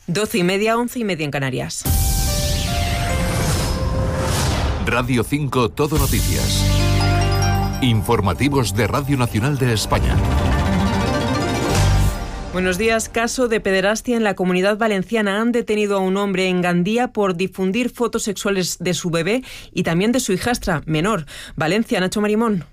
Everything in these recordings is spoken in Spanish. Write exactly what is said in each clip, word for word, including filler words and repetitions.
Doce y media, once y media en Canarias. Radio cinco Todo Noticias. Informativos de Radio Nacional de España. Buenos días. Caso de pederastia en la Comunidad Valenciana. Han detenido a un hombre en Gandía por difundir fotos sexuales de su bebé y también de su hijastra menor. Valencia, Nacho Marimón.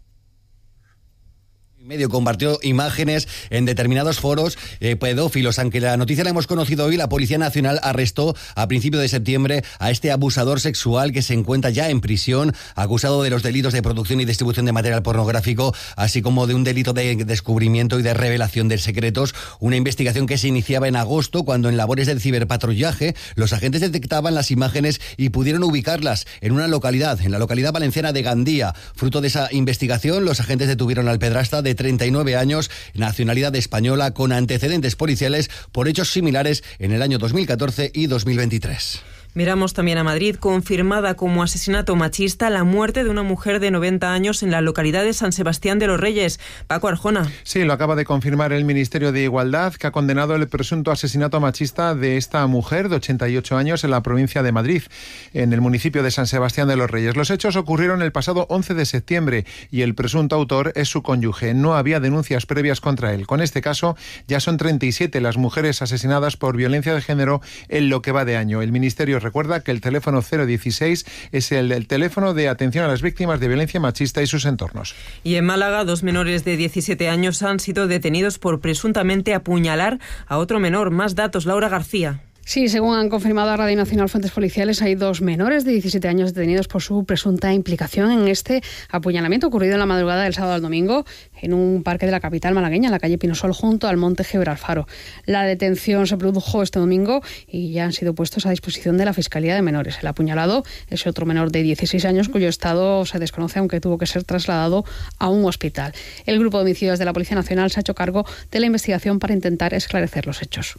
Medio compartió imágenes en determinados foros eh, pedófilos. Aunque la noticia la hemos conocido hoy, la Policía Nacional arrestó a principios de septiembre a este abusador sexual que se encuentra ya en prisión, acusado de los delitos de producción y distribución de material pornográfico, así como de un delito de descubrimiento y de revelación de secretos. Una investigación que se iniciaba en agosto, cuando en labores de ciberpatrullaje los agentes detectaban las imágenes y pudieron ubicarlas en una localidad, en la localidad valenciana de Gandía. Fruto de esa investigación, los agentes detuvieron al pedrasta de treinta y nueve años, nacionalidad española, con antecedentes policiales por hechos similares en el año dos mil catorce y dos mil veintitrés. Miramos también a Madrid, confirmada como asesinato machista la muerte de una mujer de noventa años en la localidad de San Sebastián de los Reyes. Paco Arjona. Sí, lo acaba de confirmar el Ministerio de Igualdad, que ha condenado el presunto asesinato machista de esta mujer de ochenta y ocho años en la provincia de Madrid, en el municipio de San Sebastián de los Reyes. Los hechos ocurrieron el pasado once de septiembre y el presunto autor es su cónyuge. No había denuncias previas contra él. Con este caso, ya son treinta y siete las mujeres asesinadas por violencia de género en lo que va de año. El Ministerio recuerda que el teléfono cero dieciséis es el, el teléfono de atención a las víctimas de violencia machista y sus entornos. Y en Málaga, dos menores de diecisiete años han sido detenidos por presuntamente apuñalar a otro menor. Más datos, Laura García. Sí, según han confirmado a Radio Nacional fuentes policiales, hay dos menores de diecisiete años detenidos por su presunta implicación en este apuñalamiento ocurrido en la madrugada del sábado al domingo en un parque de la capital malagueña, en la calle Pinosol, junto al Monte Gibralfaro. La detención se produjo este domingo y ya han sido puestos a disposición de la Fiscalía de Menores. El apuñalado es otro menor de dieciséis años cuyo estado se desconoce, aunque tuvo que ser trasladado a un hospital. El grupo de homicidios de la Policía Nacional se ha hecho cargo de la investigación para intentar esclarecer los hechos.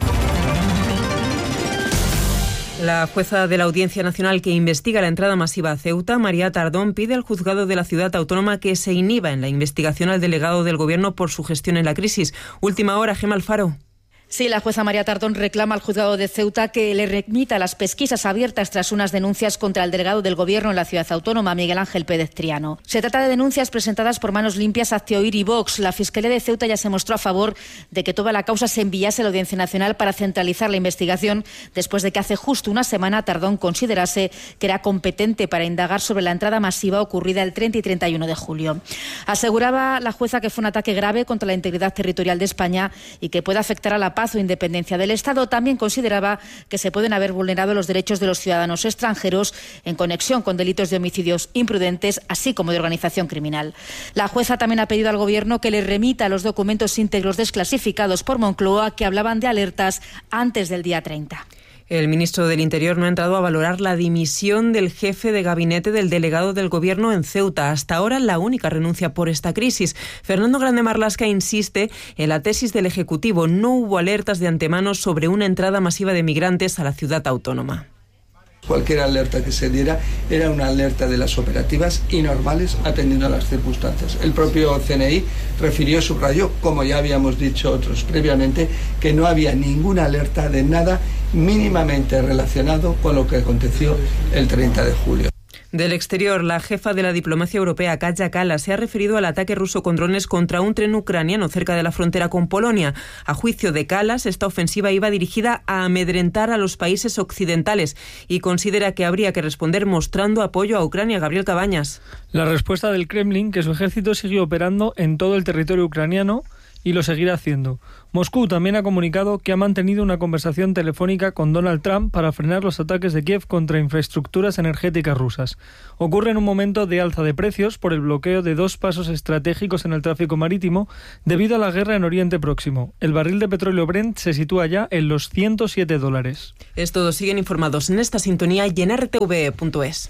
La jueza de la Audiencia Nacional que investiga la entrada masiva a Ceuta, María Tardón, pide al juzgado de la ciudad autónoma que se inhiba en la investigación al delegado del Gobierno por su gestión en la crisis. Última hora, Gemma Alfaro. Sí, la jueza María Tardón reclama al juzgado de Ceuta que le remita las pesquisas abiertas tras unas denuncias contra el delegado del Gobierno en la ciudad autónoma, Miguel Ángel Pérez Triano. Se trata de denuncias presentadas por Manos Limpias, Actioir y Vox. La Fiscalía de Ceuta ya se mostró a favor de que toda la causa se enviase a la Audiencia Nacional para centralizar la investigación, después de que hace justo una semana Tardón considerase que era competente para indagar sobre la entrada masiva ocurrida el treinta y treinta y uno de julio. Aseguraba la jueza que fue un ataque grave contra la integridad territorial de España y que puede afectar a la paz o independencia del Estado. También consideraba que se pueden haber vulnerado los derechos de los ciudadanos extranjeros en conexión con delitos de homicidios imprudentes, así como de organización criminal. La jueza también ha pedido al Gobierno que le remita los documentos íntegros desclasificados por Moncloa que hablaban de alertas antes del día treinta. El ministro del Interior no ha entrado a valorar la dimisión del jefe de gabinete del delegado del Gobierno en Ceuta. Hasta ahora la única renuncia por esta crisis. Fernando Grande Marlaska insiste en la tesis del Ejecutivo. No hubo alertas de antemano sobre una entrada masiva de migrantes a la ciudad autónoma. Cualquier alerta que se diera era una alerta de las operativas y normales atendiendo a las circunstancias. El propio C N I refirió, subrayó, como ya habíamos dicho otros previamente, que no había ninguna alerta de nada mínimamente relacionado con lo que aconteció el treinta de julio. Del exterior, la jefa de la diplomacia europea, Kaja Kallas, se ha referido al ataque ruso con drones contra un tren ucraniano cerca de la frontera con Polonia. A juicio de Kallas, esta ofensiva iba dirigida a amedrentar a los países occidentales y considera que habría que responder mostrando apoyo a Ucrania. Gabriel Cabañas. La respuesta del Kremlin, que su ejército sigue operando en todo el territorio ucraniano y lo seguirá haciendo. Moscú también ha comunicado que ha mantenido una conversación telefónica con Donald Trump para frenar los ataques de Kiev contra infraestructuras energéticas rusas. Ocurre en un momento de alza de precios por el bloqueo de dos pasos estratégicos en el tráfico marítimo debido a la guerra en Oriente Próximo. El barril de petróleo Brent se sitúa ya en los ciento siete dólares. Es todo. Siguen informados en esta sintonía y en r t v punto es.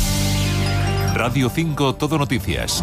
Radio cinco Todo Noticias.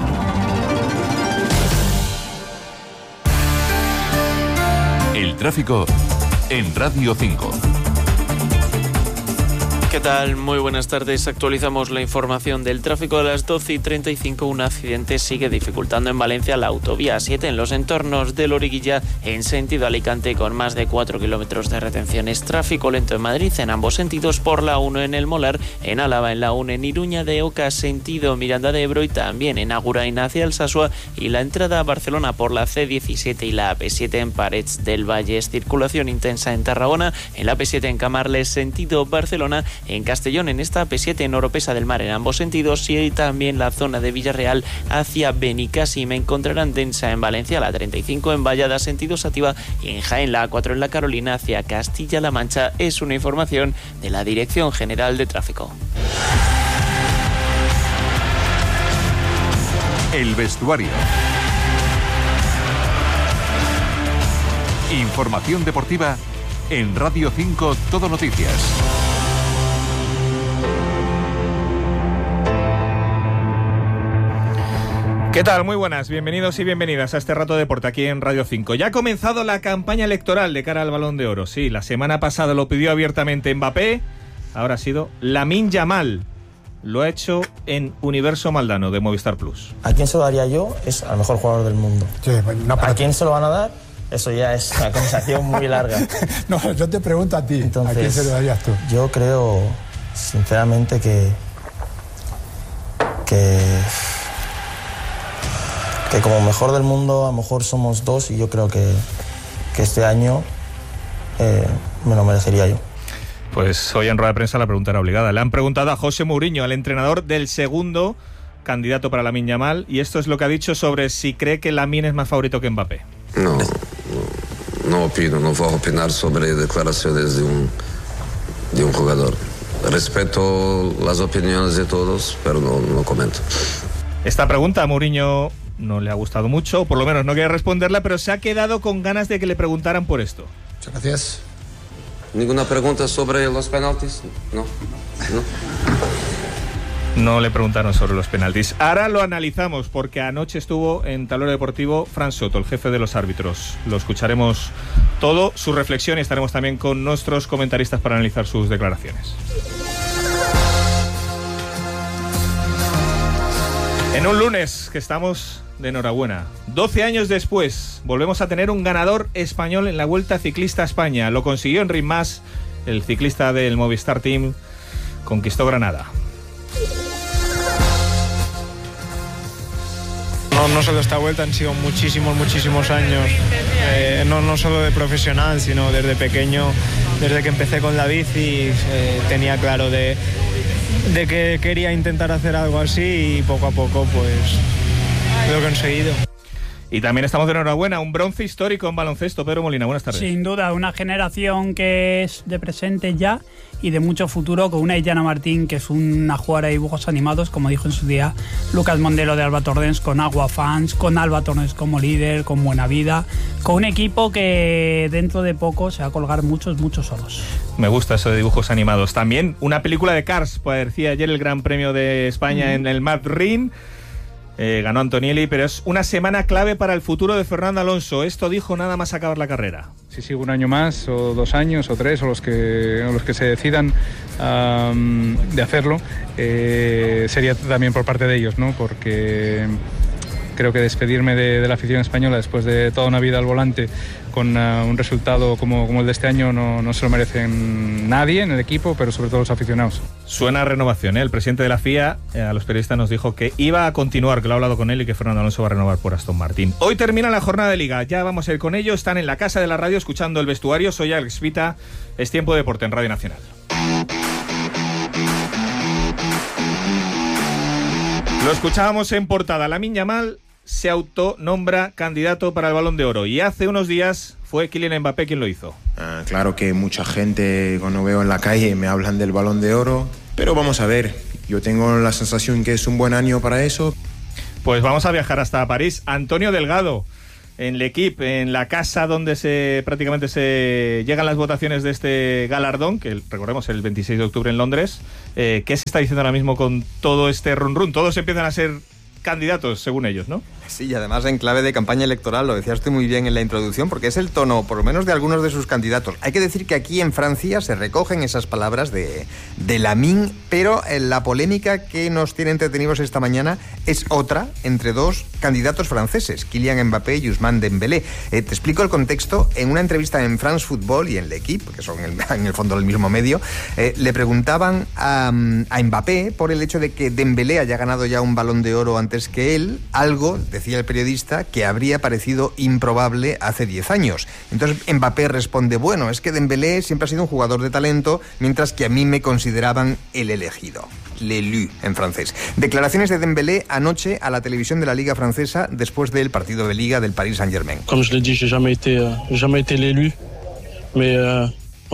El tráfico en Radio cinco. ¿Qué tal? Muy buenas tardes. Actualizamos la información del tráfico a las doce y treinta y cinco. Un accidente sigue dificultando en Valencia la autovía siete en los entornos de Loriguilla en sentido Alicante con más de cuatro kilómetros de retenciones. Tráfico lento en Madrid en ambos sentidos por la uno en El Molar, en Álava en la uno en Iruña de Oca sentido Miranda de Ebro y también en Agurain hacia Alsasua y la entrada a Barcelona por la ce diecisiete y la A P siete en Parets del Valle. Circulación intensa en Tarragona, en la A P siete en Camarles sentido Barcelona, en Castellón en esta A P siete en Oropesa del Mar en ambos sentidos y también la zona de Villarreal hacia Benicàssim. Encontrarán densa en Valencia la treinta y cinco en Vallada sentido Sativa y en Jaén la A cuatro en la Carolina hacia Castilla-La Mancha. Es una información de la Dirección General de Tráfico. El vestuario. Información deportiva en Radio cinco Todo Noticias. ¿Qué tal? Muy buenas, bienvenidos y bienvenidas a este rato de deporte aquí en Radio cinco. Ya ha comenzado la campaña electoral de cara al Balón de Oro. Sí, la semana pasada lo pidió abiertamente Mbappé, ahora ha sido Lamine Yamal. Lo ha hecho en Universo Maldano de Movistar Plus. ¿A quién se lo daría yo? Es al mejor jugador del mundo. Sí, no, ¿A quién se lo van a dar? Eso ya es una conversación muy larga. No, yo te pregunto a ti. Entonces, ¿a quién se lo darías tú? Yo creo, sinceramente, que... que... que como mejor del mundo, a lo mejor somos dos y yo creo que, que este año eh, me lo merecería yo. Pues hoy en rueda de prensa la pregunta era obligada. Le han preguntado a José Mourinho, al entrenador del segundo candidato para Lamine Yamal, y esto es lo que ha dicho sobre si cree que Lamine es más favorito que Mbappé. No, no, no opino, no voy a opinar sobre declaraciones de un, de un jugador. Respeto las opiniones de todos, pero no, no comento. Esta pregunta a Mourinho no le ha gustado mucho, o por lo menos no quiere responderla, pero se ha quedado con ganas de que le preguntaran por esto. Muchas gracias. ¿Ninguna pregunta sobre los penaltis? No, no. No le preguntaron sobre los penaltis. Ahora lo analizamos porque anoche estuvo en Tablero Deportivo Fran Soto, el jefe de los árbitros. Lo escucharemos todo, su reflexión, y estaremos también con nuestros comentaristas para analizar sus declaraciones. En un lunes que estamos de enhorabuena. doce años después, volvemos a tener un ganador español en la Vuelta Ciclista a España. Lo consiguió Enric Mas, el ciclista del Movistar Team, conquistó Granada. No, no solo esta vuelta, han sido muchísimos, muchísimos años, eh, no, no solo de profesional, sino desde pequeño, desde que empecé con la bici, eh, tenía claro de, de que quería intentar hacer algo así y poco a poco pues lo he conseguido. Y también estamos de enhorabuena, un bronce histórico en baloncesto. Pedro Molina, buenas tardes. Sin duda, una generación que es de presente ya y de mucho futuro, con una Illana Martín, que es una jugadora de dibujos animados, como dijo en su día Lucas Mondelo de Alba Torrens, con Agua Fans, con Alba Torrens como líder, con Buena Vida, con un equipo que dentro de poco se va a colgar muchos, muchos solos. Me gusta eso de dibujos animados. También una película de Cars, pues decía ayer el Gran Premio de España mm. en el Madrid. Eh, ganó Antonielli, pero es una semana clave para el futuro de Fernando Alonso. Esto dijo nada más acabar la carrera. Si sigo un año más, o dos años, o tres, o los que, o los que se decidan um, de hacerlo, eh, sería también por parte de ellos, ¿no? Porque creo que despedirme de, de la afición española después de toda una vida al volante con uh, un resultado como, como el de este año no, no se lo merecen nadie en el equipo, pero sobre todo los aficionados. Suena a renovación, ¿eh? El presidente de la F I A eh, a los periodistas nos dijo que iba a continuar, que lo ha hablado con él y que Fernando Alonso va a renovar por Aston Martin. Hoy termina la jornada de Liga, ya vamos a ir con ello. Están en la casa de la radio escuchando el vestuario. Soy Alex Vita, es Tiempo de Deporte en Radio Nacional. Lo escuchábamos en portada. Lamine Yamal se autonombra candidato para el Balón de Oro y hace unos días fue Kylian Mbappé quien lo hizo. Uh, claro que mucha gente cuando veo en la calle me hablan del Balón de Oro, pero vamos a ver, yo tengo la sensación que es un buen año para eso. Pues vamos a viajar hasta París. Antonio Delgado, en L'Equipe, en la casa donde se prácticamente se llegan las votaciones de este galardón, que recordemos el veintiséis de octubre en Londres. Eh, ¿Qué se está diciendo ahora mismo con todo este run run? Todos empiezan a ser candidatos, según ellos, ¿no? Sí, y además en clave de campaña electoral, lo decías tú muy bien en la introducción, porque es el tono, por lo menos de algunos de sus candidatos. Hay que decir que aquí en Francia se recogen esas palabras de, de Lamine, pero la polémica que nos tiene entretenidos esta mañana es otra entre dos candidatos franceses, Kylian Mbappé y Ousmane Dembélé. Eh, te explico el contexto. En una entrevista en France Football y en L'Equipe, que son el, en el fondo el mismo medio, eh, le preguntaban a, a Mbappé por el hecho de que Dembélé haya ganado ya un Balón de Oro antes que él, algo, decía el periodista, que habría parecido improbable hace diez años. Entonces Mbappé responde, bueno, es que Dembélé siempre ha sido un jugador de talento, mientras que a mí me consideraban el elegido. L'élu en francés. Declaraciones de Dembélé anoche a la televisión de la Liga Francesa después del partido de Liga del Paris Saint-Germain. Como je l'ai dit, j'ai jamais été, euh, jamais été l'élu, mais euh...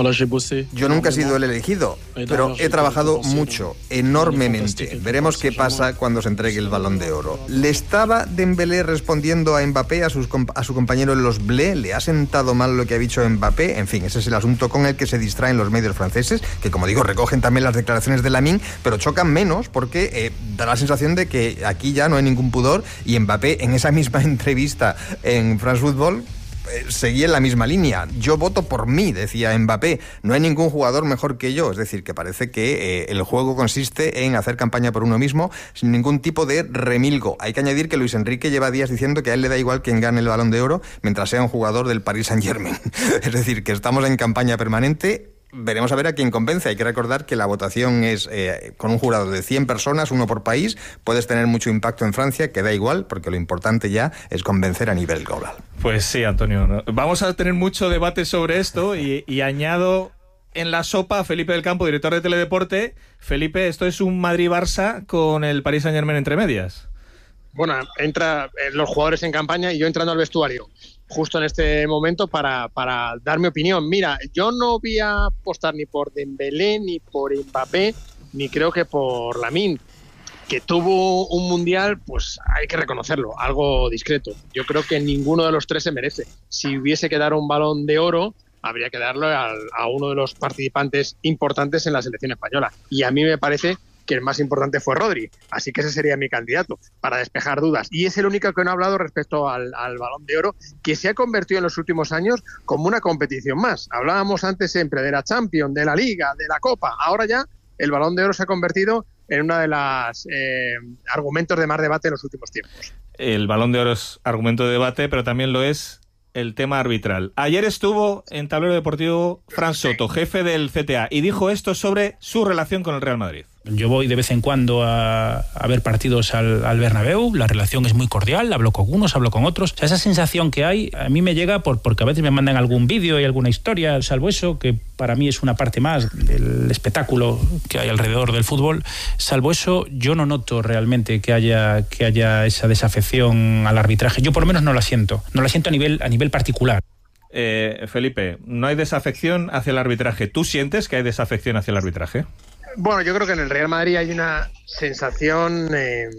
Yo nunca he sido el elegido, pero he trabajado mucho, enormemente. Veremos qué pasa cuando se entregue el Balón de Oro. ¿Le estaba Dembélé respondiendo a Mbappé, a, sus, a su compañero en los Blé? ¿Le ha sentado mal lo que ha dicho Mbappé? En fin, ese es el asunto con el que se distraen los medios franceses, que como digo, recogen también las declaraciones de Lamine, pero chocan menos porque eh, da la sensación de que aquí ya no hay ningún pudor, y Mbappé en esa misma entrevista en France Football seguía en la misma línea. Yo voto por mí, decía Mbappé. No hay ningún jugador mejor que yo. Es decir, que parece que eh, el juego consiste en hacer campaña por uno mismo sin ningún tipo de remilgo. Hay que añadir que Luis Enrique lleva días diciendo que a él le da igual quien gane el Balón de Oro mientras sea un jugador del Paris Saint-Germain. Es decir, que estamos en campaña permanente. Veremos a ver a quién convence. Hay que recordar que la votación es eh, con un jurado de cien personas, uno por país. Puedes tener mucho impacto en Francia, que da igual, porque lo importante ya es convencer a nivel global. Pues sí, Antonio. Vamos a tener mucho debate sobre esto y, y añado en la sopa a Felipe del Campo, director de Teledeporte. Felipe, esto es un Madrid-Barça con el Paris Saint-Germain entre medias. Bueno, entra eh, los jugadores en campaña y yo entrando al vestuario justo en este momento para, para dar mi opinión. Mira, yo no voy a apostar ni por Dembélé, ni por Mbappé, ni creo que por Lamine, que tuvo un mundial, pues hay que reconocerlo, algo discreto. Yo creo que ninguno de los tres se merece. Si hubiese que dar un Balón de Oro, habría que darlo a, a uno de los participantes importantes en la selección española. Y a mí me parece que el más importante fue Rodri, así que ese sería mi candidato, para despejar dudas. Y es el único que no ha hablado respecto al, al Balón de Oro, que se ha convertido en los últimos años como una competición más. Hablábamos antes siempre de la Champions, de la Liga, de la Copa. Ahora ya el Balón de Oro se ha convertido en uno de los eh, argumentos de más debate en los últimos tiempos. El Balón de Oro es argumento de debate, pero también lo es el tema arbitral. Ayer estuvo en Tablero Deportivo Fran Soto, jefe del C T A, y dijo esto sobre su relación con el Real Madrid. Yo voy de vez en cuando a, a ver partidos al, al Bernabéu, la relación es muy cordial, hablo con unos, hablo con otros. O sea, esa sensación que hay a mí me llega por, porque a veces me mandan algún vídeo y alguna historia, salvo eso, que para mí es una parte más del espectáculo que hay alrededor del fútbol. Salvo eso, yo no noto realmente que haya, que haya esa desafección al arbitraje. Yo por lo menos no la siento, no la siento a nivel, a nivel particular. Eh, Felipe, no hay desafección hacia el arbitraje. ¿Tú sientes que hay desafección hacia el arbitraje? Bueno, yo creo que en el Real Madrid hay una sensación eh,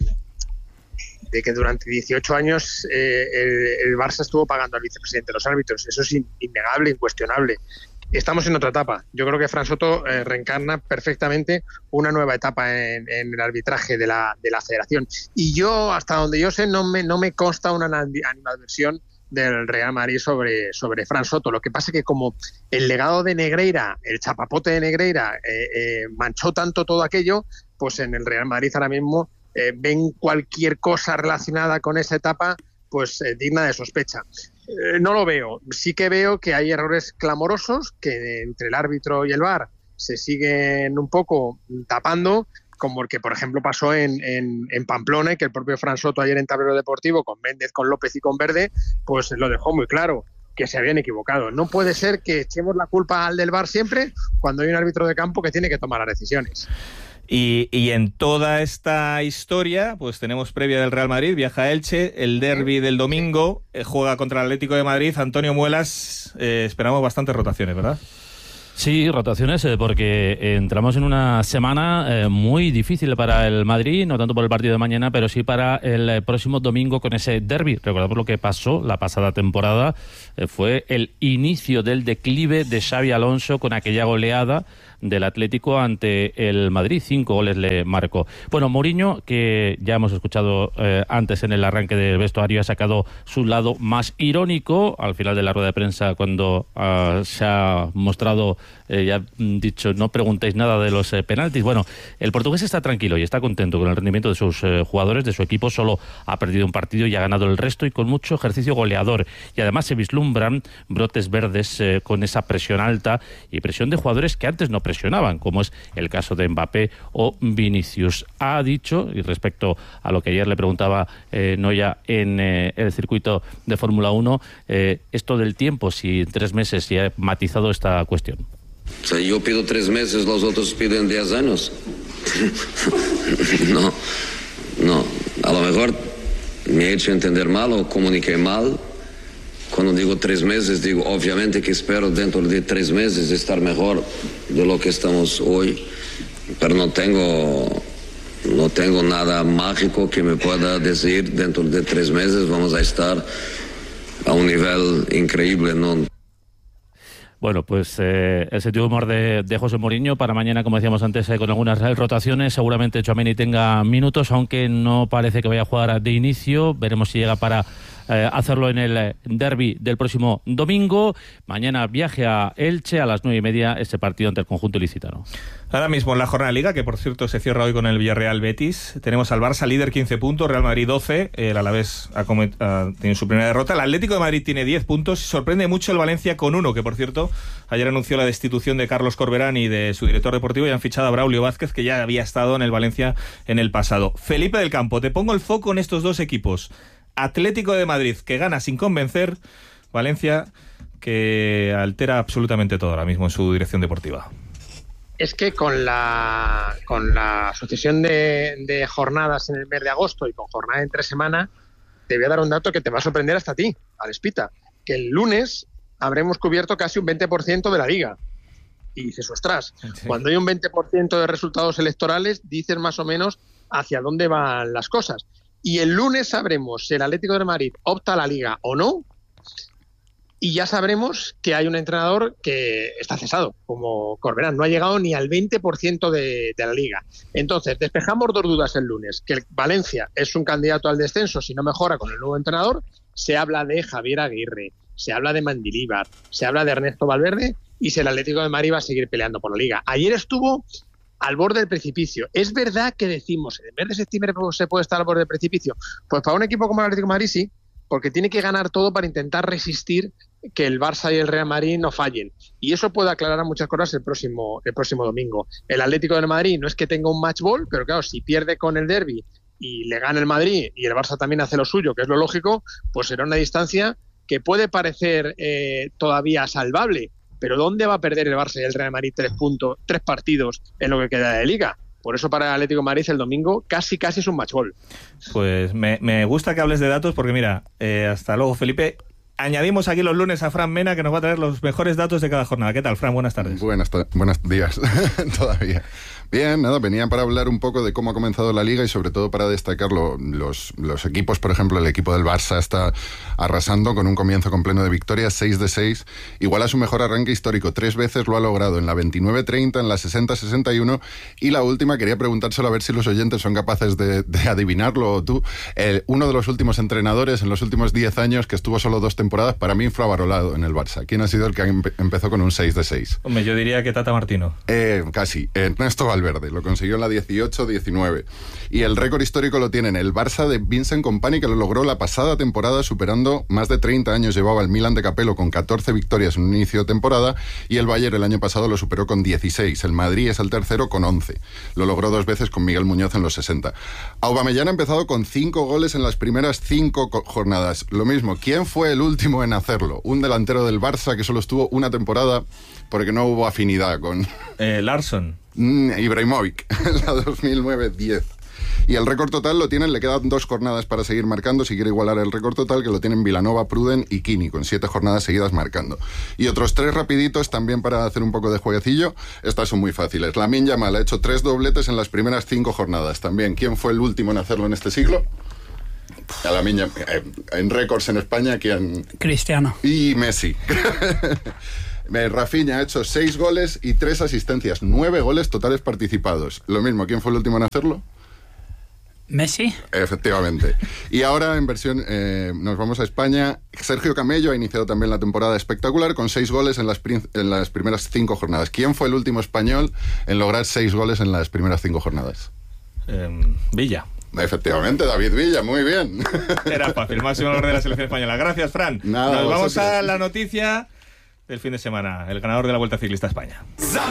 de que durante dieciocho años eh, el, el Barça estuvo pagando al vicepresidente de los árbitros. Eso es innegable, incuestionable. Estamos en otra etapa. Yo creo que Fran Soto eh, reencarna perfectamente una nueva etapa en, en el arbitraje de la, de la federación. Y yo, hasta donde yo sé, no me, no me consta una animadversión del Real Madrid sobre, sobre Fran Soto. Lo que pasa es que como el legado de Negreira, el chapapote de Negreira, eh, eh, manchó tanto todo aquello, pues en el Real Madrid ahora mismo eh, ven cualquier cosa relacionada con esa etapa pues eh, digna de sospecha. Eh, no lo veo. Sí que veo que hay errores clamorosos que entre el árbitro y el V A R se siguen un poco tapando, como el que, por ejemplo, pasó en, en, en Pamplona, que el propio Fran Soto ayer en Tablero Deportivo, con Méndez, con López y con Verde, pues lo dejó muy claro, que se habían equivocado. No puede ser que echemos la culpa al del V A R siempre cuando hay un árbitro de campo que tiene que tomar las decisiones. Y, y en toda esta historia, pues tenemos previa del Real Madrid, viaja a Elche, el derbi del domingo, eh, juega contra el Atlético de Madrid. Antonio Muelas, eh, esperamos bastantes rotaciones, ¿verdad? Sí, rotaciones, porque entramos en una semana eh, muy difícil para el Madrid, no tanto por el partido de mañana, pero sí para el eh, próximo domingo con ese derbi. Recordamos lo que pasó la pasada temporada, eh, fue el inicio del declive de Xabi Alonso con aquella goleada del Atlético ante el Madrid. Cinco goles le marcó. Bueno, Mourinho, que ya hemos escuchado eh, antes en el arranque del vestuario, ha sacado su lado más irónico al final de la rueda de prensa cuando uh, se ha mostrado, eh, ya dicho, no preguntéis nada de los eh, penaltis. Bueno, el portugués está tranquilo y está contento con el rendimiento de sus eh, jugadores, de su equipo. Solo ha perdido un partido y ha ganado el resto, y con mucho ejercicio goleador. Y además se vislumbran brotes verdes eh, con esa presión alta y presión de jugadores que antes no presionaban, como es el caso de Mbappé o Vinicius. Ha dicho, y respecto a lo que ayer le preguntaba eh, Noya en eh, el circuito de Fórmula uno, eh, esto del tiempo, si en tres meses, ya ha matizado esta cuestión. O sea, yo pido tres meses, los otros piden diez años. No, no. A lo mejor me he hecho entender mal o comuniqué mal. Cuando digo tres meses, digo obviamente que espero dentro de tres meses estar mejor de lo que estamos hoy, pero no tengo, no tengo nada mágico que me pueda decir dentro de tres meses vamos a estar a un nivel increíble, ¿no? Bueno, pues eh, el sentido de humor de, de José Mourinho para mañana, como decíamos antes, eh, con algunas rotaciones. Seguramente Tchouaméni tenga minutos, aunque no parece que vaya a jugar de inicio. Veremos si llega para eh, hacerlo en el derbi del próximo domingo. Mañana viaje a Elche a las nueve y media, este partido ante el conjunto ilicitano. Ahora mismo en la jornada de Liga, que por cierto se cierra hoy con el Villarreal Betis, tenemos al Barça líder quince puntos, Real Madrid doce, el Alavés ha comet- ha tenido su primera derrota, el Atlético de Madrid tiene diez puntos, sorprende mucho el Valencia con uno, que por cierto ayer anunció la destitución de Carlos Corberán y de su director deportivo, y han fichado a Braulio Vázquez, que ya había estado en el Valencia en el pasado. Felipe del Campo, te pongo el foco en estos dos equipos. Atlético de Madrid, que gana sin convencer, Valencia, que altera absolutamente todo ahora mismo en su dirección deportiva. Es que con la con la sucesión de, de jornadas en el mes de agosto y con jornada entre semana, te voy a dar un dato que te va a sorprender hasta a ti, Alespita, que el lunes habremos cubierto casi un veinte por ciento de la Liga. Y dices, ostras, sí. Cuando hay un veinte por ciento de resultados electorales, dices más o menos hacia dónde van las cosas. Y el lunes sabremos si el Atlético de Madrid opta a la Liga o no, y ya sabremos que hay un entrenador que está cesado, como Corberán. No ha llegado ni al veinte por ciento de, de la Liga. Entonces, despejamos dos dudas el lunes. Que el Valencia es un candidato al descenso si no mejora con el nuevo entrenador. Se habla de Javier Aguirre, se habla de Mendilibar, se habla de Ernesto Valverde, y si el Atlético de Madrid va a seguir peleando por la Liga. Ayer estuvo al borde del precipicio. Es verdad que decimos, en el mes de septiembre se puede estar al borde del precipicio. Pues para un equipo como el Atlético de Madrid sí, porque tiene que ganar todo para intentar resistir que el Barça y el Real Madrid no fallen. Y eso puede aclarar muchas cosas el próximo, el próximo domingo. El Atlético de Madrid no es que tenga un match ball, pero claro, si pierde con el derbi y le gana el Madrid y el Barça también hace lo suyo, que es lo lógico, pues será una distancia que puede parecer eh, todavía salvable. Pero ¿dónde va a perder el Barça y el Real Madrid tres puntos, tres partidos en lo que queda de Liga? Por eso para el Atlético de Madrid el domingo casi casi es un match ball. Pues me, me gusta que hables de datos porque mira, eh, hasta luego Felipe. Añadimos aquí los lunes a Fran Mena, que nos va a traer los mejores datos de cada jornada. ¿Qué tal, Fran? Buenas tardes. Buenas, ta- buenos días todavía. Bien, nada, venía para hablar un poco de cómo ha comenzado la Liga y sobre todo para destacar lo, los, los equipos. Por ejemplo, el equipo del Barça está arrasando con un comienzo con pleno de victorias, seis de seis, igual a su mejor arranque histórico. Tres veces lo ha logrado, en la veintinueve treinta, en la sesenta sesenta y uno, y la última quería preguntárselo a ver si los oyentes son capaces de, de adivinarlo, o tú. Eh, uno de los últimos entrenadores en los últimos diez años que estuvo solo dos temporadas, para mí infravalorado en el Barça. ¿Quién ha sido el que empe- empezó con un seis de seis? Hombre, yo diría que Tata Martino. Eh, casi. Ernesto Valverde. Lo consiguió en la dieciocho diecinueve. Y el récord histórico lo tienen el Barça de Vincent Kompany, que lo logró la pasada temporada superando más de treinta años. Llevaba el Milan de Capello con catorce victorias en un inicio de temporada, y el Bayern el año pasado lo superó con dieciséis. El Madrid es el tercero con once. Lo logró dos veces con Miguel Muñoz en los sesenta. Aubameyang ha empezado con cinco goles en las primeras cinco co- jornadas. Lo mismo, ¿quién fue el último en hacerlo? Un delantero del Barça que solo estuvo una temporada porque no hubo afinidad con... Eh, Larsson. Mm, Ibrahimovic, en la dos mil nueve diez. Y el récord total lo tienen, le quedan dos jornadas para seguir marcando, si quiere igualar el récord total, que lo tienen Vilanova, Pruden y Kini, con siete jornadas seguidas marcando. Y otros tres rapiditos también para hacer un poco de jueguecillo. Estas son muy fáciles. Lamine Yamal ha hecho tres dobletes en las primeras cinco jornadas también. ¿Quién fue el último en hacerlo en este siglo? A la miña, eh, en récords en España, ¿quién? Cristiano. Y Messi. Eh, Rafinha ha hecho seis goles y tres asistencias, nueve goles totales participados. Lo mismo, ¿quién fue el último en hacerlo? ¿Messi? Efectivamente. Y ahora, en versión, eh, nos vamos a España. Sergio Camello ha iniciado también la temporada espectacular con seis goles en las, prim- en las primeras cinco jornadas. ¿Quién fue el último español en lograr seis goles en las primeras cinco jornadas? Eh, Villa. Efectivamente, David Villa, muy bien. Era fácil, máximo honor de la selección española. Gracias, Fran. Nada, nos vamos vosotros. a la noticia del fin de semana. El ganador de la Vuelta Ciclista a España.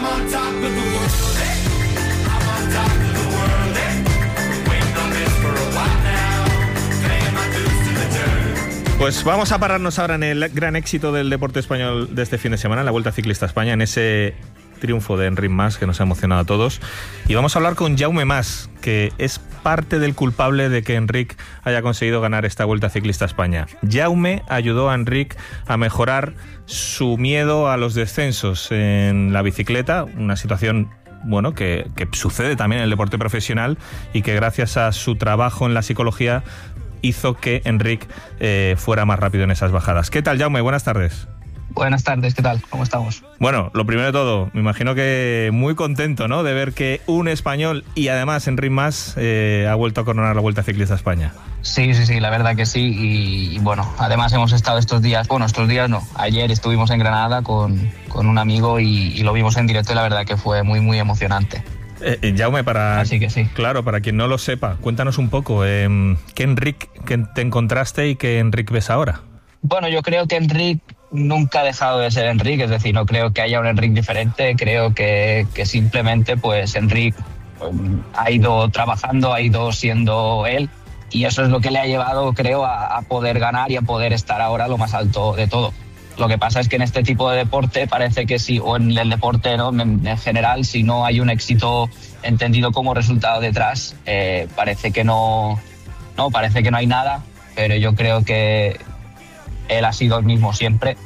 Pues vamos a pararnos ahora en el gran éxito del deporte español de este fin de semana, la Vuelta Ciclista a España, en ese triunfo de Enric Mas que nos ha emocionado a todos. Y vamos a hablar con Jaume Mas, que es parte del culpable de que Enric haya conseguido ganar esta Vuelta Ciclista a España. Jaume ayudó a Enric a mejorar su miedo a los descensos en la bicicleta, una situación bueno, que, que sucede también en el deporte profesional y que gracias a su trabajo en la psicología hizo que Enric eh, fuera más rápido en esas bajadas. ¿Qué tal, Jaume? Buenas tardes. Buenas tardes, ¿qué tal? ¿Cómo estamos? Bueno, lo primero de todo, me imagino que muy contento, ¿no?, de ver que un español y además Enric Mas eh, ha vuelto a coronar la Vuelta Ciclista a España. Sí, sí, sí, la verdad que sí. Y, y bueno, además hemos estado estos días, bueno, estos días no, ayer estuvimos en Granada con, con un amigo y, y lo vimos en directo y la verdad que fue muy, muy emocionante. Eh, eh, Jaume, para, Así que sí. Claro, para quien no lo sepa, cuéntanos un poco, eh, ¿qué Enric que te encontraste y qué Enric ves ahora? Bueno, yo creo que Enric nunca ha dejado de ser Enric, es decir, no creo que haya un Enric diferente, creo que, que simplemente pues Enric um, ha ido trabajando, ha ido siendo él y eso es lo que le ha llevado, creo, a, a poder ganar y a poder estar ahora lo más alto de todo. Lo que pasa es que en este tipo de deporte parece que sí, o en el deporte, ¿no?, en, en general, si no hay un éxito entendido como resultado detrás, eh, parece que no, no, parece que no hay nada, pero yo creo que él ha sido el mismo siempre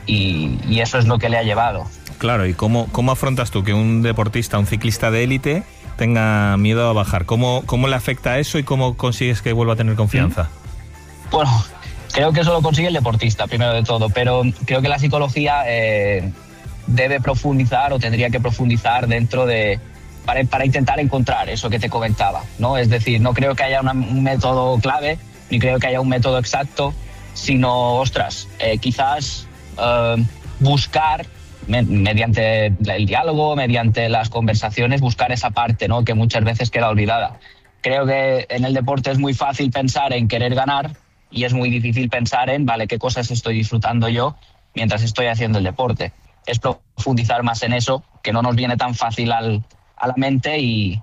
y, y eso es lo que le ha llevado. Claro, ¿y cómo, cómo afrontas tú que un deportista, un ciclista de élite tenga miedo a bajar? ¿Cómo, cómo le afecta eso y cómo consigues que vuelva a tener confianza? Bueno, creo que eso lo consigue el deportista, primero de todo, pero creo que la psicología eh, debe profundizar o tendría que profundizar dentro de... Para, para intentar encontrar eso que te comentaba, ¿no? Es decir, no creo que haya una, un método clave, ni creo que haya un método exacto, sino, ostras, eh, quizás eh, buscar, me, mediante el diálogo, mediante las conversaciones, buscar esa parte, ¿no?, que muchas veces queda olvidada. Creo que en el deporte es muy fácil pensar en querer ganar y es muy difícil pensar en, vale, qué cosas estoy disfrutando yo mientras estoy haciendo el deporte. Es profundizar más en eso, que no nos viene tan fácil al, a la mente y,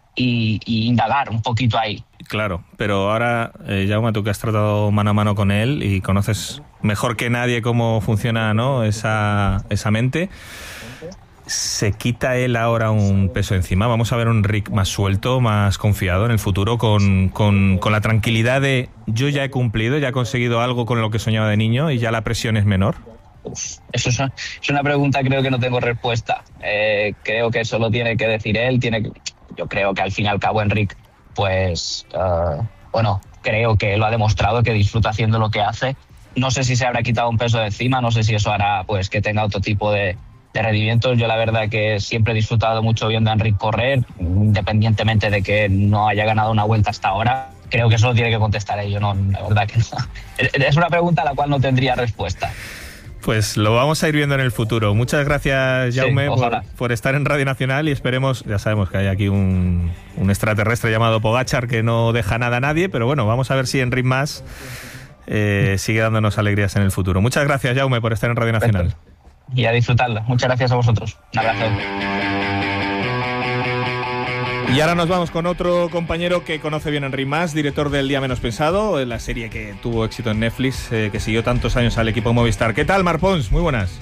y, y indagar un poquito ahí. Claro, pero ahora, eh, Jaume, tú que has tratado mano a mano con él y conoces mejor que nadie cómo funciona, ¿no?, esa, esa mente, ¿se quita él ahora un peso encima? ¿Vamos a ver un Enric más suelto, más confiado en el futuro, con, con, con la tranquilidad de yo ya he cumplido, ya he conseguido algo con lo que soñaba de niño y ya la presión es menor? Uf, eso es una, es una pregunta, creo que no tengo respuesta. Eh, creo que eso lo tiene que decir él. Tiene que, yo creo que al fin y al cabo Enric, pues, uh, bueno, creo que lo ha demostrado, que disfruta haciendo lo que hace. No sé si se habrá quitado un peso de encima, no sé si eso hará pues que tenga otro tipo de, de rendimientos. Yo la verdad que siempre he disfrutado mucho viendo a Enric correr, independientemente de que no haya ganado una vuelta hasta ahora. Creo que eso lo tiene que contestar ellos, no, la verdad que no. Es una pregunta a la cual no tendría respuesta. Pues lo vamos a ir viendo en el futuro. Muchas gracias, Jaume, sí, por, por estar en Radio Nacional y esperemos, ya sabemos que hay aquí un, un extraterrestre llamado Pogačar que no deja nada a nadie, pero bueno, vamos a ver si Enric Mas eh, sigue dándonos alegrías en el futuro. Muchas gracias, Jaume, por estar en Radio Nacional. Perfecto. Y a disfrutarla. Muchas gracias a vosotros. Un abrazo. Y ahora nos vamos con otro compañero que conoce bien a Enric Mas, director del Día Menos Pensado, la serie que tuvo éxito en Netflix, eh, que siguió tantos años al equipo Movistar. ¿Qué tal, Marc Pons? Muy buenas.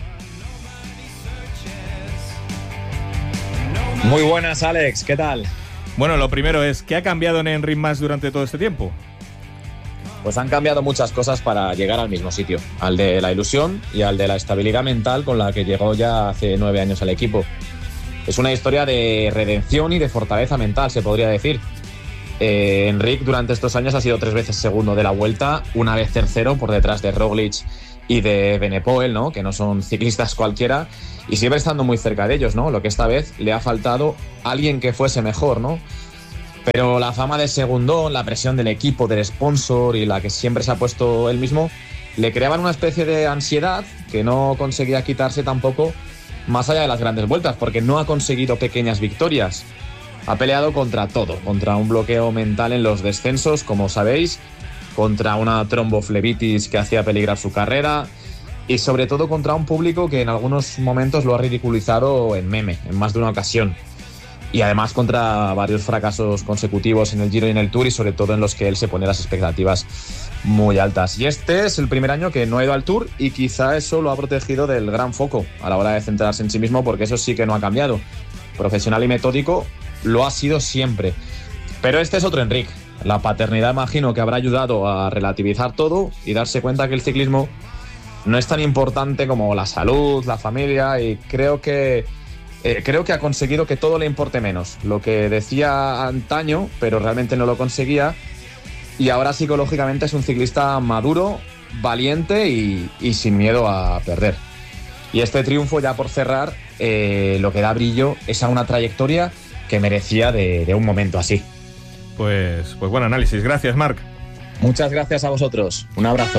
Muy buenas, Alex. ¿Qué tal? Bueno, lo primero es, ¿qué ha cambiado en Enric Mas durante todo este tiempo? Pues han cambiado muchas cosas para llegar al mismo sitio, al de la ilusión y al de la estabilidad mental con la que llegó ya hace nueve años al equipo. Es una historia de redención y de fortaleza mental, se podría decir. Eh, Enric durante estos años ha sido tres veces segundo de la Vuelta, una vez tercero por detrás de Roglic y de Benepoel, ¿no? Que no son ciclistas cualquiera, y siempre estando muy cerca de ellos, ¿no? Lo que esta vez le ha faltado alguien que fuese mejor, ¿no? Pero la fama de segundón, la presión del equipo, del sponsor y la que siempre se ha puesto él mismo, le creaban una especie de ansiedad que no conseguía quitarse tampoco más allá de las grandes vueltas, porque no ha conseguido pequeñas victorias. Ha peleado contra todo, contra un bloqueo mental en los descensos, como sabéis, contra una tromboflebitis que hacía peligrar su carrera y sobre todo contra un público que en algunos momentos lo ha ridiculizado en meme, en más de una ocasión. Y además contra varios fracasos consecutivos en el Giro y en el Tour, y sobre todo en los que él se pone las expectativas muy altas. Y este es el primer año que no ha ido al Tour, y quizá eso lo ha protegido del gran foco a la hora de centrarse en sí mismo, porque eso sí que no ha cambiado. Profesional y metódico lo ha sido siempre. Pero este es otro Enric. La paternidad, imagino, que habrá ayudado a relativizar todo y darse cuenta que el ciclismo no es tan importante como la salud, la familia, y creo que Eh, creo que ha conseguido que todo le importe menos. Lo que decía antaño, pero realmente no lo conseguía. Y ahora psicológicamente es un ciclista maduro, valiente y, y sin miedo a perder. Y este triunfo, ya por cerrar, eh, lo que da brillo es a una trayectoria que merecía de, de un momento así. Pues, pues buen análisis. Gracias, Marc. Muchas gracias a vosotros. Un abrazo.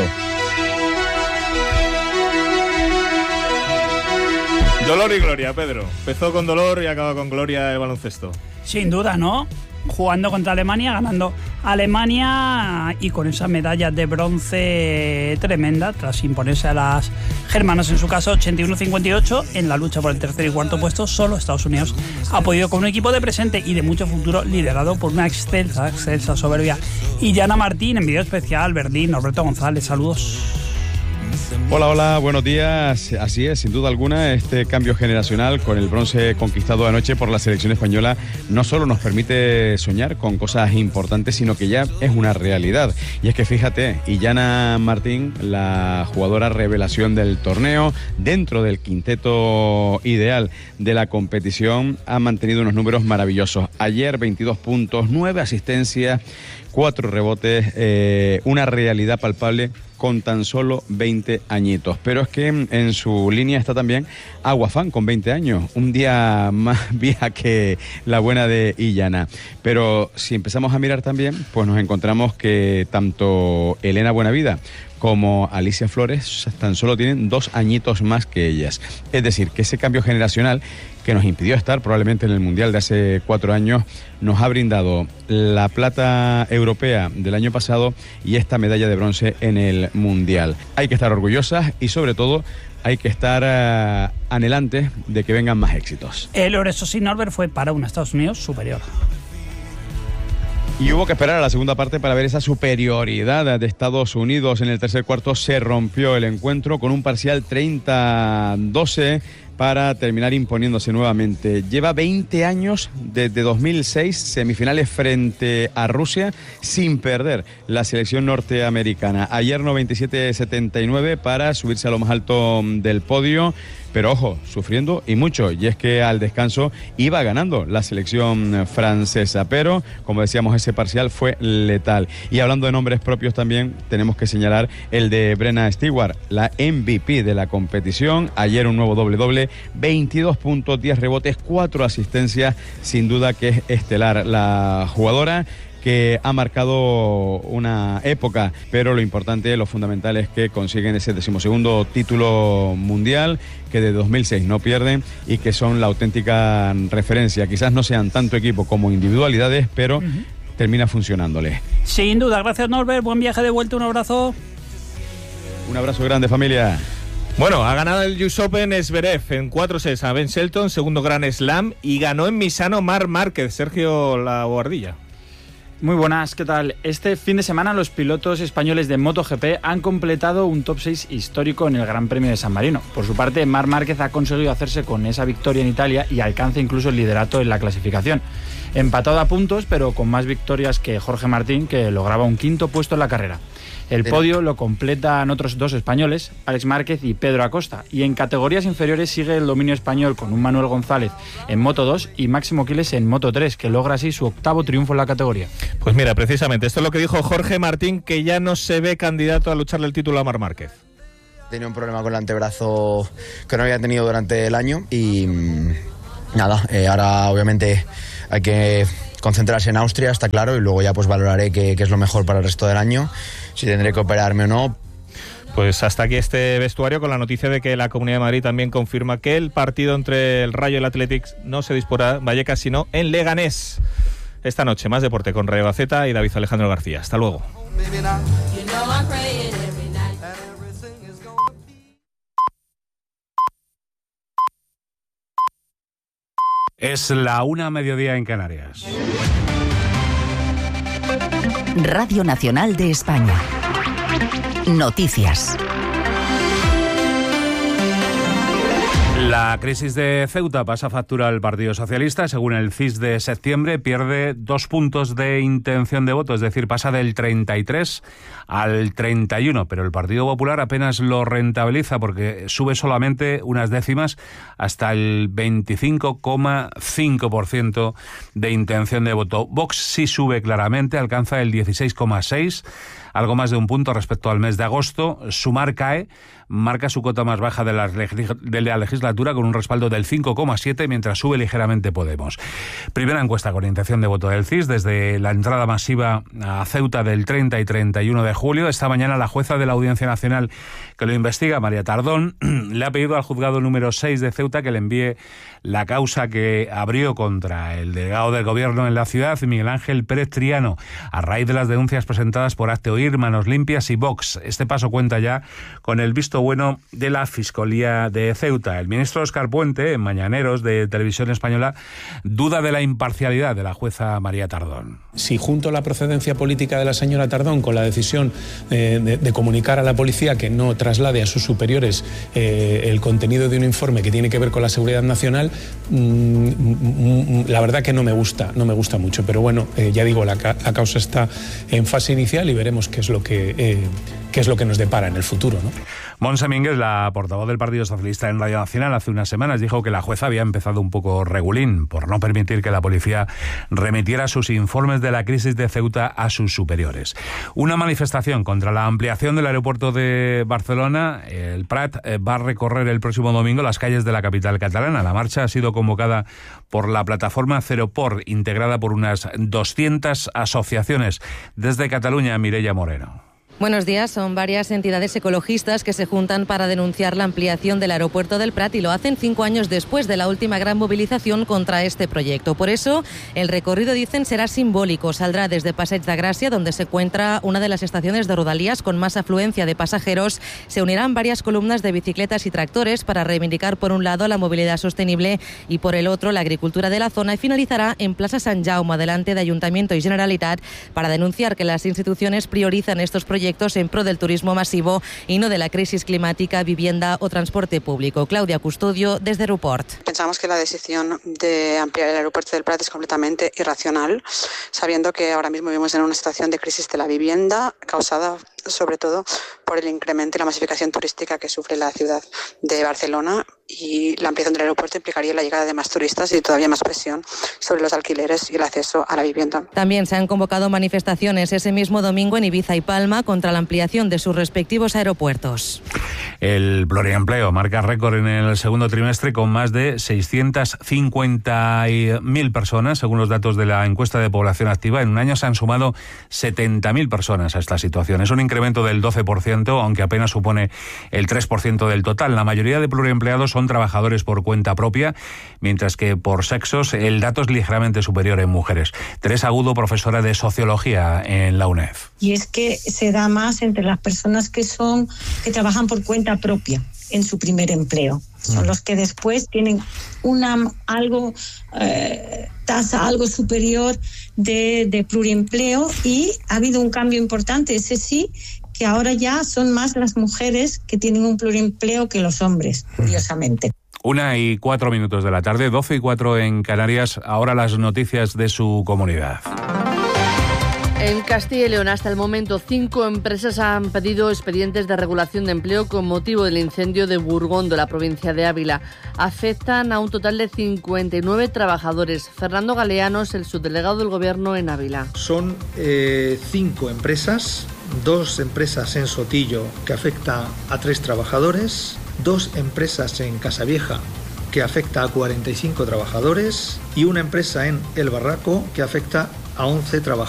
Dolor y gloria, Pedro. Empezó con dolor y acaba con gloria el baloncesto. Sin duda, ¿no? Jugando contra Alemania, ganando Alemania y con esas medallas de bronce tremenda, tras imponerse a las germanas, en su caso ochenta y uno a cincuenta y ocho, en la lucha por el tercer y cuarto puesto. Solo Estados Unidos ha podido, con un equipo de presente y de mucho futuro, liderado por una excelsa, excelsa, soberbia Illana Martín. En vídeo especial, Berlín, Norberto González, saludos. Hola, hola, buenos días. Así es, sin duda alguna, este cambio generacional con el bronce conquistado anoche por la selección española no solo nos permite soñar con cosas importantes, sino que ya es una realidad. Y es que fíjate, Illana Martín, la jugadora revelación del torneo, dentro del quinteto ideal de la competición, ha mantenido unos números maravillosos. Ayer veintidós puntos, nueve asistencias, cuatro rebotes, eh, una realidad palpable con tan solo veinte añitos. Pero es que en su línea está también Aguafán, con veinte años, un día más vieja que la buena de Illana. Pero si empezamos a mirar también, pues nos encontramos que tanto Elena Buenavida como Alicia Flores tan solo tienen dos añitos más que ellas. Es decir, que ese cambio generacional que nos impidió estar probablemente en el Mundial de hace cuatro años, nos ha brindado la plata europea del año pasado y esta medalla de bronce en el Mundial. Hay que estar orgullosas y sobre todo hay que estar uh, anhelantes de que vengan más éxitos. El oro, eso sí, Norbert, fue para un Estados Unidos superior. Y hubo que esperar a la segunda parte para ver esa superioridad de Estados Unidos. En el tercer cuarto se rompió el encuentro con un parcial treinta a doce para terminar imponiéndose nuevamente. Lleva veinte años, desde dos mil seis, semifinales frente a Rusia, sin perder la selección norteamericana. Ayer noventa y siete a setenta y nueve para subirse a lo más alto del podio. Pero ojo, sufriendo y mucho, y es que al descanso iba ganando la selección francesa, pero como decíamos, ese parcial fue letal. Y hablando de nombres propios también, tenemos que señalar el de Brenna Stewart, la M V P de la competición. Ayer un nuevo doble-doble, veintidós puntos, diez rebotes, cuatro asistencias, sin duda que es estelar la jugadora, que ha marcado una época, pero lo importante, lo fundamental es que consiguen ese decimosegundo título mundial, que de dos mil seis no pierden y que son la auténtica referencia. Quizás no sean tanto equipo como individualidades, pero uh-huh. termina funcionándoles. Sin duda, gracias Norbert, buen viaje de vuelta, un abrazo. Un abrazo grande, familia. Bueno, ha ganado el U S Open Zverev en cuatro sets a Ben Shelton, segundo Grand Slam, y ganó en Misano Marc Márquez. Sergio La Boardilla. Muy buenas, ¿qué tal? Este fin de semana los pilotos españoles de MotoGP han completado un top seis histórico en el Gran Premio de San Marino. Por su parte, Marc Márquez ha conseguido hacerse con esa victoria en Italia y alcanza incluso el liderato en la clasificación. Empatado a puntos, pero con más victorias que Jorge Martín, que lograba un quinto puesto en la carrera. El podio lo completan otros dos españoles, Alex Márquez y Pedro Acosta. Y en categorías inferiores sigue el dominio español con un Manuel González en Moto dos y Máximo Quiles en Moto tres, que logra así su octavo triunfo en la categoría. Pues mira, precisamente esto es lo que dijo Jorge Martín, que ya no se ve candidato a lucharle el título a Marc Márquez. Tenía un problema con el antebrazo que no había tenido durante el año y nada, eh, ahora obviamente hay que concentrarse en Austria, está claro, y luego ya pues valoraré qué, qué es lo mejor para el resto del año, si tendré que operarme o no. Pues hasta aquí este vestuario con la noticia de que la Comunidad de Madrid también confirma que el partido entre el Rayo y el Athletic no se disputará en Vallecas, sino en Leganés. Esta noche, más deporte con Rayo Gaceta y David Alejandro García. Hasta luego. Es la una, mediodía en Canarias. Radio Nacional de España. Noticias. La crisis de Ceuta pasa factura al Partido Socialista. Según el C I S de septiembre, pierde dos puntos de intención de voto, es decir, pasa del treinta y tres al treinta y uno, pero el Partido Popular apenas lo rentabiliza porque sube solamente unas décimas hasta el veinticinco coma cinco por ciento de intención de voto. Vox sí sube claramente, alcanza el dieciséis coma seis por ciento, algo más de un punto respecto al mes de agosto. Sumar cae, marca su cota más baja de la, de la legislatura con un respaldo del cinco coma siete, mientras sube ligeramente Podemos. Primera encuesta con intención de voto del C I S desde la entrada masiva a Ceuta del treinta y treinta y uno de julio. Esta mañana la jueza de la Audiencia Nacional que lo investiga, María Tardón, le ha pedido al juzgado número seis de Ceuta que le envíe la causa que abrió contra el delegado del gobierno en la ciudad, Miguel Ángel Pérez Triano, a raíz de las denuncias presentadas por Hazte Oír, Manos Limpias y Vox. Este paso cuenta ya con el visto bueno de la Fiscalía de Ceuta. El ministro Óscar Puente, en Mañaneros de Televisión Española, duda de la imparcialidad de la jueza María Tardón. Si junto la procedencia política de la señora Tardón con la decisión eh, de, de comunicar a la policía que no traslade a sus superiores eh, el contenido de un informe que tiene que ver con la seguridad nacional, mmm, la verdad que no me gusta, no me gusta mucho. Pero bueno, eh, ya digo, la, la causa está en fase inicial y veremos qué es lo que eh, qué es lo que nos depara en el futuro, ¿no? Montse Mínguez, la portavoz del Partido Socialista en Radio Nacional, hace unas semanas dijo que la jueza había empezado un poco regulín por no permitir que la policía remitiera sus informes de la crisis de Ceuta a sus superiores. Una manifestación contra la ampliación del aeropuerto de Barcelona, el Prat, va a recorrer el próximo domingo las calles de la capital catalana. La marcha ha sido convocada por la plataforma Ceroport, integrada por unas doscientas asociaciones. Desde Cataluña, Mireia Moreno. Buenos días. Son varias entidades ecologistas que se juntan para denunciar la ampliación del aeropuerto del Prat y lo hacen cinco años después de la última gran movilización contra este proyecto. Por eso, el recorrido, dicen, será simbólico. Saldrá desde Passeig de Gràcia, donde se encuentra una de las estaciones de Rodalies con más afluencia de pasajeros. Se unirán varias columnas de bicicletas y tractores para reivindicar, por un lado, la movilidad sostenible y, por el otro, la agricultura de la zona, y finalizará en Plaza Sant Jaume, delante de Ayuntamiento y Generalitat, para denunciar que las instituciones priorizan estos proyectos en pro del turismo masivo y no de la crisis climática, vivienda o transporte público. Claudia Custodio, desde Aeroport. Pensamos que la decisión de ampliar el aeropuerto del Prat es completamente irracional, sabiendo que ahora mismo vivimos en una situación de crisis de la vivienda causada sobre todo por el incremento y la masificación turística que sufre la ciudad de Barcelona, y la ampliación del aeropuerto implicaría la llegada de más turistas y todavía más presión sobre los alquileres y el acceso a la vivienda. También se han convocado manifestaciones ese mismo domingo en Ibiza y Palma contra la ampliación de sus respectivos aeropuertos. El pluriempleo marca récord en el segundo trimestre con más de seiscientas cincuenta mil personas, según los datos de la encuesta de población activa. En un año se han sumado setenta mil personas a esta situación. Es un incremento del doce por ciento, aunque apenas supone el tres por ciento del total. La mayoría de pluriempleados son trabajadores por cuenta propia, mientras que por sexos el dato es ligeramente superior en mujeres. Teresa Agudo, profesora de Sociología en la UNED. Y es que se da más entre las personas que son que trabajan por cuenta propia en su primer empleo. Son los que después tienen una algo eh, tasa algo superior de, de pluriempleo, y ha habido un cambio importante, ese sí, que ahora ya son más las mujeres que tienen un pluriempleo que los hombres, curiosamente. Una y cuatro minutos de la tarde, doce y cuatro en Canarias. Ahora las noticias de su comunidad. En Castilla y León, hasta el momento, cinco empresas han pedido expedientes de regulación de empleo con motivo del incendio de Burgondo, la provincia de Ávila. Afectan a un total de cincuenta y nueve trabajadores. Fernando Galeanos, el subdelegado del Gobierno en Ávila. Son eh, cinco empresas dos empresas en Sotillo que afecta a tres trabajadores, dos empresas en Casavieja que afecta a cuarenta y cinco trabajadores y una empresa en El Barraco que afecta a once trabajadores.